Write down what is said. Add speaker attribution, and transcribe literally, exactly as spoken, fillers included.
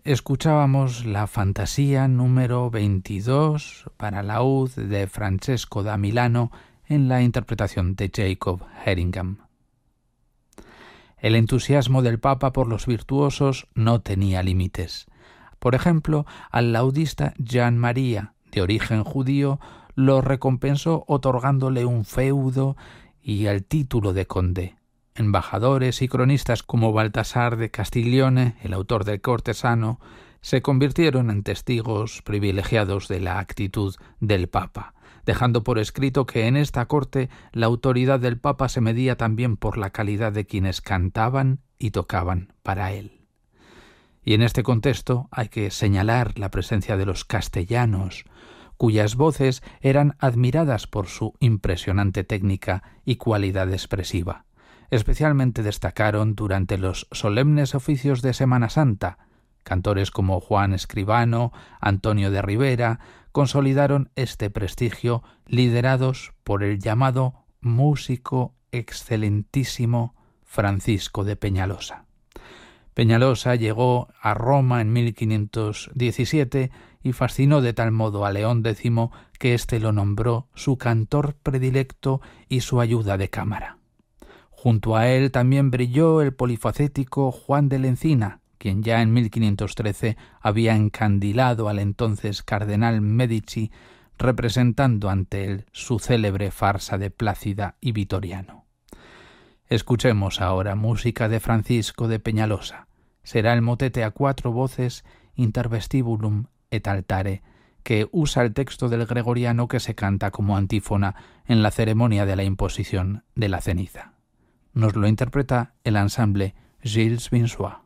Speaker 1: escuchábamos la fantasía número veintidós para laúd de Francesco da Milano en la interpretación de Jacob Heringham. El entusiasmo del Papa por los virtuosos no tenía límites. Por ejemplo, al laudista Gian Maria, de origen judío, lo recompensó otorgándole un feudo y el título de conde. Embajadores y cronistas como Baltasar de Castiglione, el autor del Cortesano, se convirtieron en testigos privilegiados de la actitud del Papa, dejando por escrito que en esta corte la autoridad del Papa se medía también por la calidad de quienes cantaban y tocaban para él. Y en este contexto hay que señalar la presencia de los castellanos, cuyas voces eran admiradas por su impresionante técnica y cualidad expresiva. Especialmente destacaron durante los solemnes oficios de Semana Santa. Cantores como Juan Escribano, Antonio de Rivera, consolidaron este prestigio liderados por el llamado músico excelentísimo Francisco de Peñalosa. Peñalosa llegó a Roma en mil quinientos diecisiete y fascinó de tal modo a León X que éste lo nombró su cantor predilecto y su ayuda de cámara. Junto a él también brilló el polifacético Juan de la Encina, quien ya en mil quinientos trece había encandilado al entonces cardenal Medici, representando ante él su célebre farsa de Plácida y Vitoriano. Escuchemos ahora música de Francisco de Peñalosa. Será el motete a cuatro voces Intervestibulum et altare, que usa el texto del gregoriano que se canta como antífona en la ceremonia de la imposición de la ceniza. Nos lo interpreta el ensamble Gilles Vinsois.